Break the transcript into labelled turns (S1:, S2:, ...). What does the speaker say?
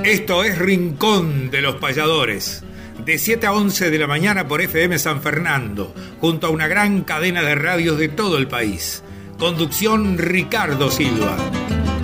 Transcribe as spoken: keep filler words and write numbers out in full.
S1: Esto es Rincón de los Payadores, de siete a once de la mañana por F M San Fernando, junto a una gran cadena de radios de todo el país. Conducción Ricardo Silva.